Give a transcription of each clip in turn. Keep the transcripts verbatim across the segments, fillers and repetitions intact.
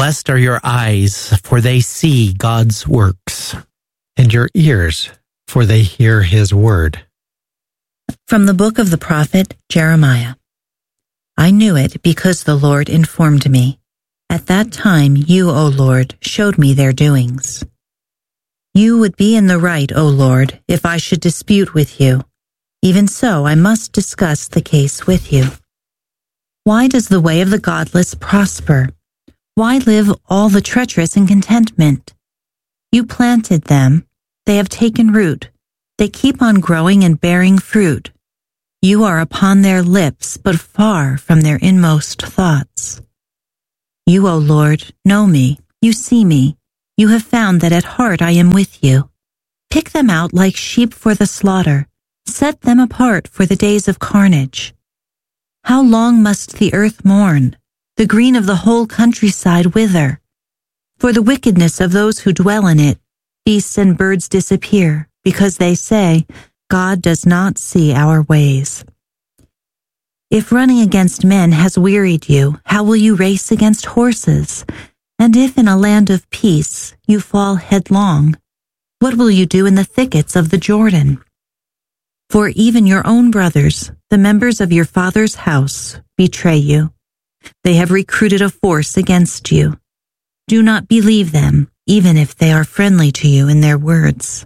Blessed are your eyes, for they see God's works, and your ears, for they hear his word. From the book of the prophet Jeremiah. I knew it because the Lord informed me. At that time you, O Lord, showed me their doings. You would be in the right, O Lord, if I should dispute with you. Even so, I must discuss the case with you. Why does the way of the godless prosper? Why live all the treacherous in contentment? You planted them, they have taken root, they keep on growing and bearing fruit. You are upon their lips, but far from their inmost thoughts. You, O Lord, know me, you see me, you have found that at heart I am with you. Pick them out like sheep for the slaughter, set them apart for the days of carnage. How long must the earth mourn? The green of the whole countryside wither. For the wickedness of those who dwell in it, beasts and birds disappear, because they say, God does not see our ways. If running against men has wearied you, how will you race against horses? And if in a land of peace you fall headlong, what will you do in the thickets of the Jordan? For even your own brothers, the members of your father's house, betray you. They have recruited a force against you. Do not believe them, even if they are friendly to you in their words.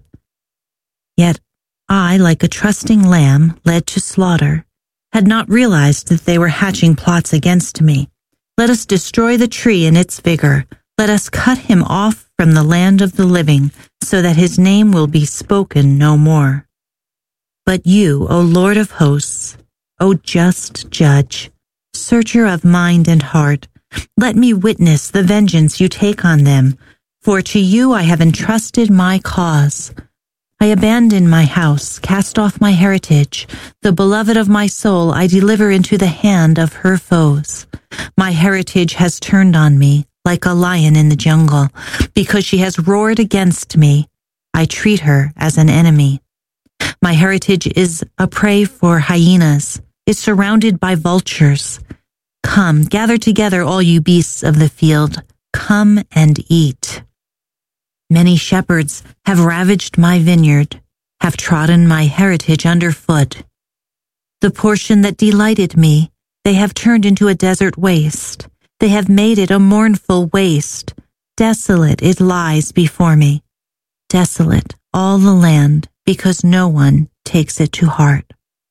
Yet I, like a trusting lamb led to slaughter, had not realized that they were hatching plots against me. Let us destroy the tree in its vigor. Let us cut him off from the land of the living, so that his name will be spoken no more. But you, O Lord of hosts, O just judge, searcher of mind and heart, let me witness the vengeance you take on them, for to you I have entrusted my cause. I abandon my house, cast off my heritage. The beloved of my soul I deliver into the hand of her foes. My heritage has turned on me like a lion in the jungle. Because she has roared against me, I treat her as an enemy. My heritage is a prey for hyenas, is surrounded by vultures. Come, gather together all you beasts of the field. Come and eat. Many shepherds have ravaged my vineyard, have trodden my heritage underfoot. The portion that delighted me, they have turned into a desert waste. They have made it a mournful waste. Desolate it lies before me. Desolate all the land, because no one takes it to heart.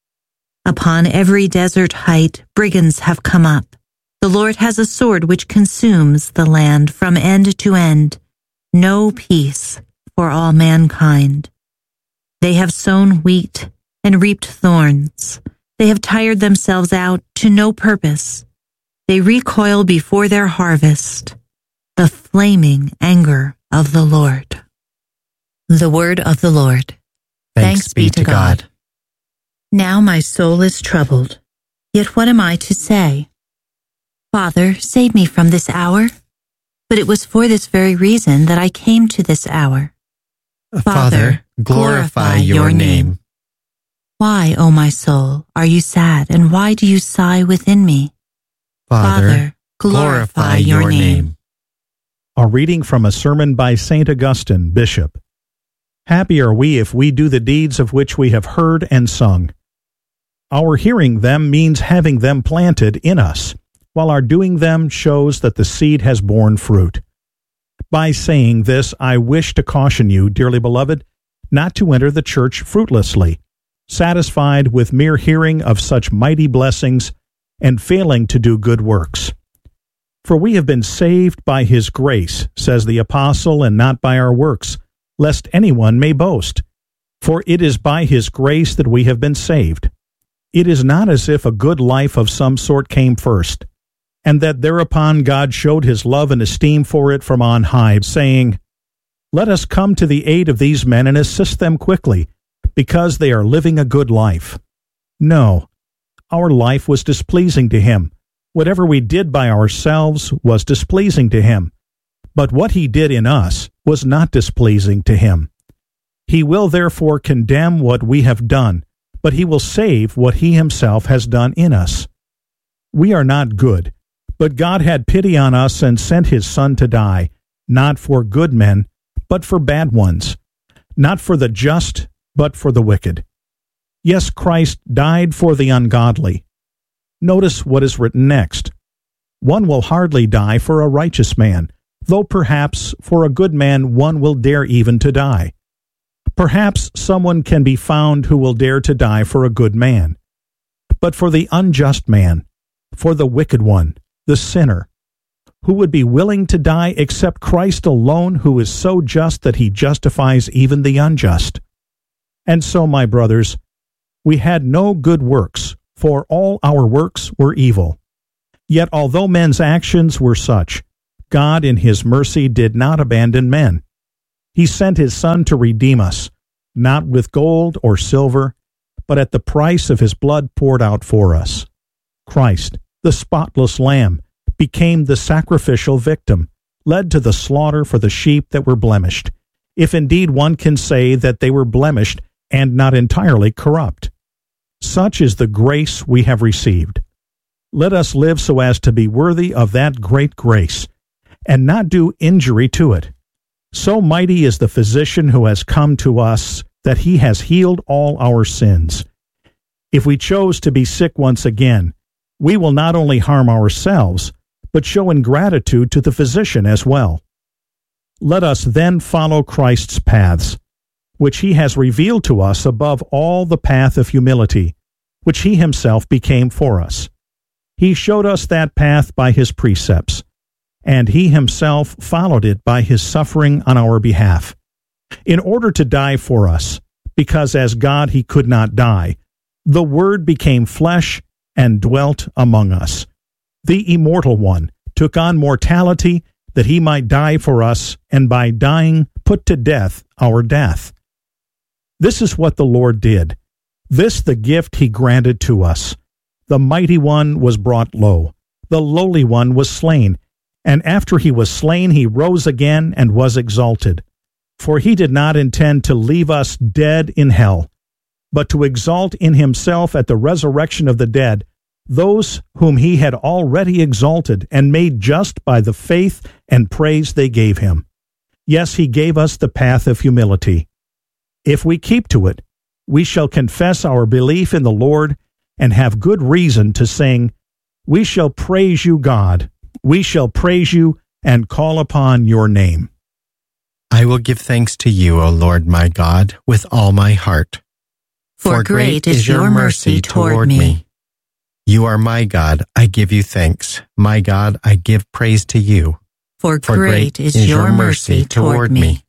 Upon every desert height, brigands have come up. The Lord has a sword which consumes the land from end to end. No peace for all mankind. They have sown wheat and reaped thorns. They have tired themselves out to no purpose. They recoil before their harvest. The flaming anger of the Lord. The word of the Lord. Thanks, Thanks be to God. God. Now my soul is troubled. Yet what am I to say? Father, save me from this hour. But it was for this very reason that I came to this hour. Father, glorify your name. Why, O my soul, are you sad, and why do you sigh within me? Father, glorify your name. A reading from a sermon by Saint Augustine, Bishop. Happy are we if we do the deeds of which we have heard and sung. Our hearing them means having them planted in us, while our doing them shows that the seed has borne fruit. By saying this, I wish to caution you, dearly beloved, not to enter the church fruitlessly, satisfied with mere hearing of such mighty blessings, and failing to do good works. For we have been saved by his grace, says the apostle, and not by our works, lest anyone may boast. For it is by his grace that we have been saved. It is not as if a good life of some sort came first, and that thereupon God showed his love and esteem for it from on high, saying, Let us come to the aid of these men and assist them quickly, because they are living a good life. No, our life was displeasing to him. Whatever we did by ourselves was displeasing to him. But what he did in us was not displeasing to him. He will therefore condemn what we have done, but he will save what he himself has done in us. We are not good, But God had pity on us and sent his Son to die, not for good men, but for bad ones, not for the just, but for the wicked. Yes, Christ died for the ungodly. Notice what is written next. One will hardly die for a righteous man, though perhaps for a good man one will dare even to die. Perhaps someone can be found who will dare to die for a good man. But for the unjust man, for the wicked one, the sinner, who would be willing to die except Christ alone, who is so just that he justifies even the unjust? And so, my brothers, we had no good works, for all our works were evil. Yet although men's actions were such, God in his mercy did not abandon men. He sent his Son to redeem us, not with gold or silver, but at the price of his blood poured out for us. Christ, the spotless Lamb, became the sacrificial victim, led to the slaughter for the sheep that were blemished, if indeed one can say that they were blemished and not entirely corrupt. Such is the grace we have received. Let us live so as to be worthy of that great grace, and not do injury to it. So mighty is the physician who has come to us that he has healed all our sins. If we chose to be sick once again, we will not only harm ourselves, but show ingratitude to the physician as well. Let us then follow Christ's paths, which he has revealed to us above all the path of humility, which he himself became for us. He showed us that path by his precepts, and he himself followed it by his suffering on our behalf, in order to die for us, because as God he could not die. The Word became flesh and dwelt among us. The Immortal One took on mortality that he might die for us, and by dying put to death our death. This is what the Lord did. This the gift he granted to us. The mighty one was brought low. The lowly one was slain. And after he was slain, he rose again and was exalted. For he did not intend to leave us dead in hell, but to exalt in himself at the resurrection of the dead those whom he had already exalted and made just by the faith and praise they gave him. Yes, he gave us the path of humility. If we keep to it, we shall confess our belief in the Lord and have good reason to sing, "We shall praise you, God. We shall praise you and call upon your name." I will give thanks to you, O Lord my God, with all my heart. For great is your mercy toward me. You are my God, I give you thanks. My God, I give praise to you. For great is your mercy toward me.